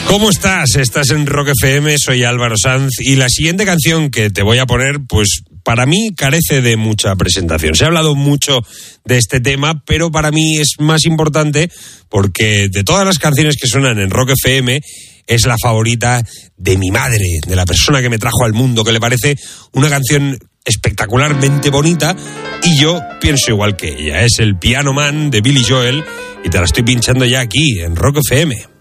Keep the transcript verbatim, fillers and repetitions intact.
¿Cómo estás? Estás en Rock F M, soy Álvaro Sanz y la siguiente canción que te voy a poner, pues para mí carece de mucha presentación. Se ha hablado mucho de este tema, pero para mí es más importante porque de todas las canciones que suenan en Rock F M es la favorita de mi madre, de la persona que me trajo al mundo, que le parece una canción espectacularmente bonita y yo pienso igual que ella. Es el Piano Man de Billy Joel y te la estoy pinchando ya aquí en Rock F M.